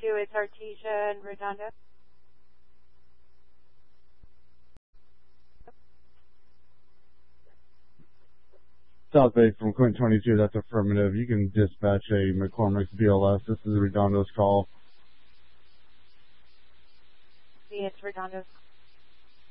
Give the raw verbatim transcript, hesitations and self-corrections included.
twenty-two, it's Artesia and Redondo. South Bay from Quint twenty-two, that's affirmative. You can dispatch a McCormick's B L S. This is Redondo's call. See, it's Redondo's